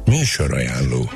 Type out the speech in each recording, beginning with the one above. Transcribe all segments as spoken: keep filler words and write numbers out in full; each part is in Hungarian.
Műsorajánló.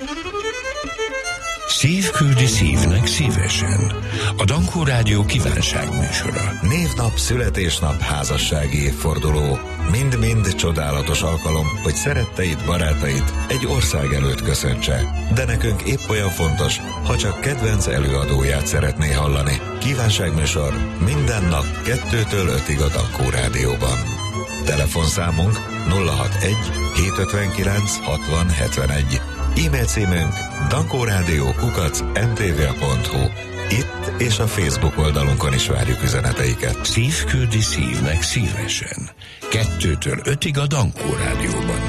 Szív küldi szívnek szívesen. A Dankó Rádió kívánság műsora. Névnap, születésnap, házassági évforduló. Mind-mind csodálatos alkalom, hogy szeretteid, barátait egy ország előtt köszöntse. De nekünk épp olyan fontos, ha csak kedvenc előadóját szeretné hallani. Kívánságműsor minden nap kettőtől ötig a Dankó Rádióban. Telefonszámunk nulla hatvanegy hétszázötvenkilenc hatvan hetvenegy. E-mail címünk dankórádió kukac em té vé pont hu. Itt és a Facebook oldalunkon is várjuk üzeneteiket. Szív küldi szívnek szívesen. Kettőtől ötig a Dankó Rádióban.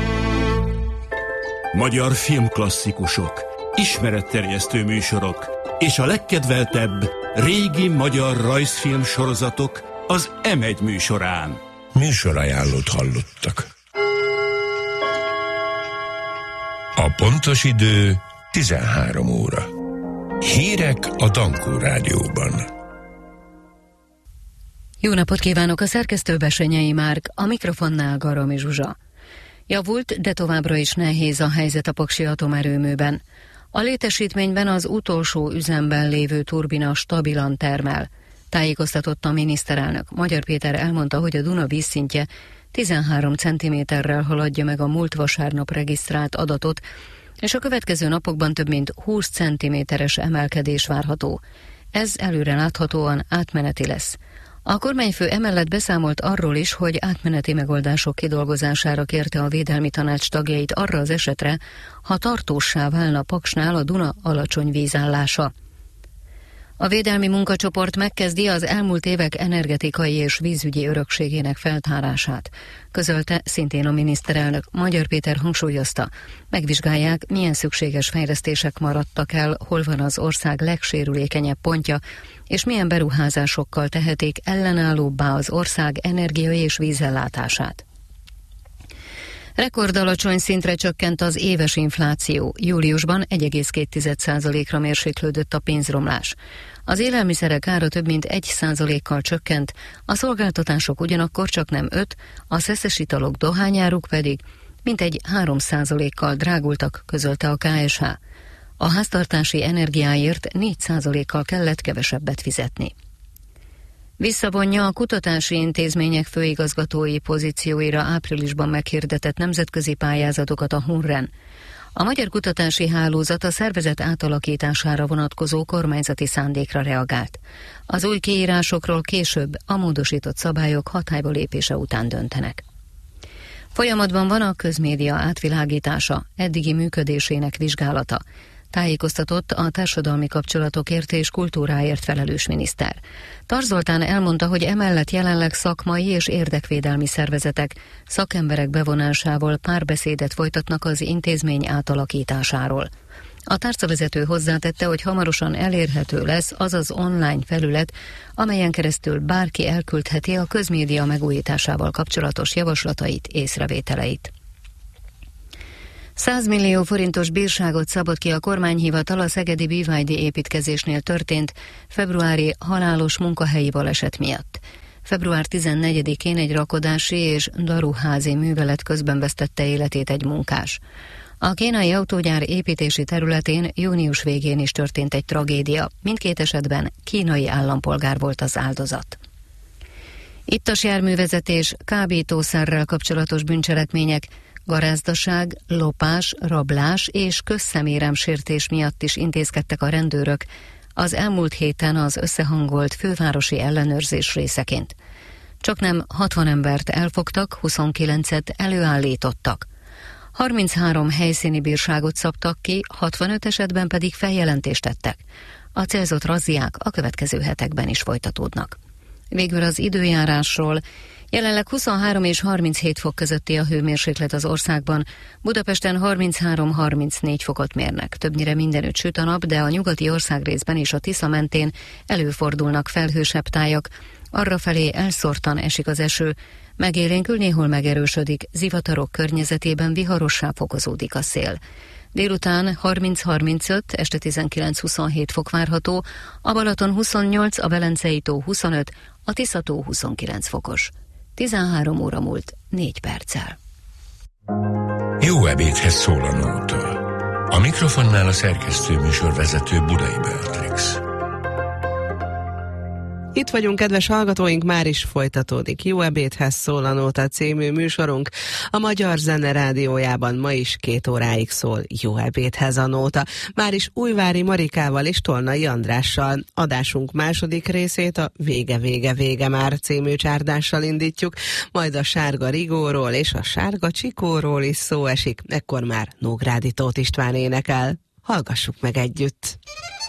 Magyar filmklasszikusok, ismeretterjesztő műsorok és a legkedveltebb régi magyar rajzfilm sorozatok az em egy műsorán. Műsorajánlót hallottak. A pontos idő tizenhárom óra. Hírek a Dankó Rádióban. Jó napot kívánok, a szerkesztő Besenyei Márk, a mikrofonnál Garomi Zsuzsa. Javult, de továbbra is nehéz a helyzet a Paksi atomerőműben. A létesítményben az utolsó üzemben lévő turbina stabilan termel. Tájékoztatott a miniszterelnök. Magyar Péter elmondta, hogy a Duna vízszintje tizenhárom centiméterrel haladja meg a múlt vasárnap regisztrált adatot, és a következő napokban több mint húsz centiméteres emelkedés várható. Ez előre láthatóan átmeneti lesz. A kormányfő emellett beszámolt arról is, hogy átmeneti megoldások kidolgozására kérte a Védelmi Tanács tagjait arra az esetre, ha tartóssá válna Paksnál a Duna alacsony vízállása. A védelmi munkacsoport megkezdi az elmúlt évek energetikai és vízügyi örökségének feltárását, közölte szintén a miniszterelnök. Magyar Péter hangsúlyozta, megvizsgálják, milyen szükséges fejlesztések maradtak el, hol van az ország legsérülékenyebb pontja, és milyen beruházásokkal tehetik ellenállóbbá az ország energiai és vízellátását. Rekordalacsony szintre csökkent az éves infláció. Júliusban egy egész két százalékra mérséklődött a pénzromlás. Az élelmiszerek ára több mint egy százalékkal csökkent, a szolgáltatások ugyanakkor csak nem öt, a szeszes italok dohányáruk pedig mintegy három százalékkal drágultak, közölte a ká es há. A háztartási energiáért négy százalékkal kellett kevesebbet fizetni. Visszavonja a kutatási intézmények főigazgatói pozícióira áprilisban meghirdetett nemzetközi pályázatokat a Hunren. A Magyar Kutatási Hálózat a szervezet átalakítására vonatkozó kormányzati szándékra reagált. Az új kiírásokról később a módosított szabályok hatályba lépése után döntenek. Folyamatban van a közmédia átvilágítása, eddigi működésének vizsgálata, tájékoztatott a társadalmi kapcsolatokért és kultúráért felelős miniszter. Tarz Zoltán elmondta, hogy emellett jelenleg szakmai és érdekvédelmi szervezetek, szakemberek bevonásával párbeszédet folytatnak az intézmény átalakításáról. A tárcavezető hozzátette, hogy hamarosan elérhető lesz az az online felület, amelyen keresztül bárki elküldheti a közmédia megújításával kapcsolatos javaslatait, észrevételeit. száz millió forintos bírságot szabott ki a kormányhivatal a szegedi bívájdi építkezésnél történt februári halálos munkahelyi baleset miatt. február tizennegyedikén egy rakodási és daruházi művelet közben vesztette életét egy munkás. A kínai autógyár építési területén június végén is történt egy tragédia. Mindkét esetben kínai állampolgár volt az áldozat. Ittas járművezetés, kábítószerrel kapcsolatos bűncselekmények, garázdaság, lopás, rablás és közszeméremsértés miatt is intézkedtek a rendőrök az elmúlt héten az összehangolt fővárosi ellenőrzés részeként. Csaknem hatvan embert elfogtak, huszonkilencet előállítottak. harminchárom helyszíni bírságot szabtak ki, hatvanöt esetben pedig feljelentést tettek. A célzott razziák a következő hetekben is folytatódnak. Végül az időjárásról. Jelenleg huszonhárom és harminchét fok közötti a hőmérséklet az országban, Budapesten harminchárom-harmincnégy fokot mérnek. Többnyire mindenütt süt a nap, de a nyugati országrészben és a Tisza mentén előfordulnak felhősebb tájak, arrafelé elszórtan esik az eső, megélénkül, néhol megerősödik, zivatarok környezetében viharossá fokozódik a szél. Délután harminc-harmincöt, este tizenkilenc-huszonhét fok várható, a Balaton huszonnyolc, a Velencei tó huszonöt, a Tisza-tó huszonkilenc fokos. tizenhárom óra múlt négy perccel. Jó ebédhez szól a nóta. A mikrofonnál a szerkesztő műsorvezető Budai Beatrix. Itt vagyunk, kedves hallgatóink, már is folytatódik Jó ebédhez szól a nóta című műsorunk. A Magyar Zene Rádiójában ma is két óráig szól Jó ebédhez a nóta. Már is Újvári Marikával és Tolnai Andrással. Adásunk második részét a Vége, vége, vége már című csárdással indítjuk, majd a Sárga Rigóról és a Sárga Csikóról is szó esik, ekkor már Nógrádi Tóth István énekel. Hallgassuk meg együtt!